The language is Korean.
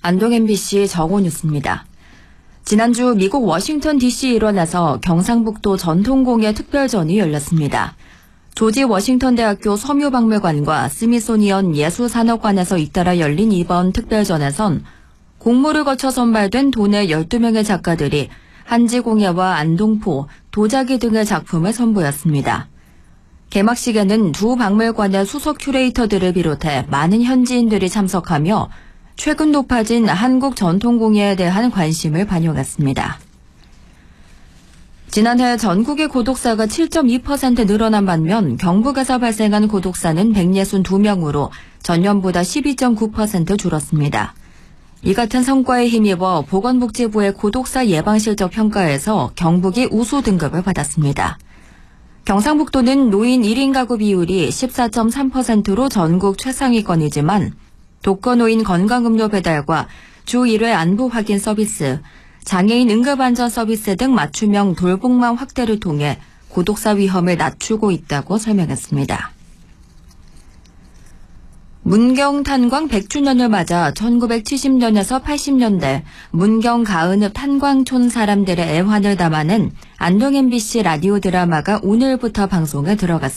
안동 MBC 정오뉴스입니다. 지난주 미국 워싱턴 DC 일원에서 경상북도 전통공예 특별전이 열렸습니다. 조지 워싱턴 대학교 섬유박물관과 스미소니언 예술산업관에서 잇따라 열린 이번 특별전에선 공모를 거쳐 선발된 도내 12명의 작가들이 한지공예와 안동포, 도자기 등의 작품을 선보였습니다. 개막식에는 두 박물관의 수석 큐레이터들을 비롯해 많은 현지인들이 참석하며 최근 높아진 한국 전통공예에 대한 관심을 반영했습니다. 지난해 전국의 고독사가 7.2% 늘어난 반면 경북에서 발생한 고독사는 162명으로 전년보다 12.9% 줄었습니다. 이 같은 성과에 힘입어 보건복지부의 고독사 예방실적 평가에서 경북이 우수 등급을 받았습니다. 경상북도는 노인 1인 가구 비율이 14.3%로 전국 최상위권이지만 독거노인 건강음료 배달과 주 1회 안부 확인 서비스, 장애인 응급안전 서비스 등 맞춤형 돌봄망 확대를 통해 고독사 위험을 낮추고 있다고 설명했습니다. 문경 탄광 100주년을 맞아 1970년에서 80년대 문경 가은읍 탄광촌 사람들의 애환을 담아낸 안동 MBC 라디오 드라마가 오늘부터 방송에 들어갔습니다.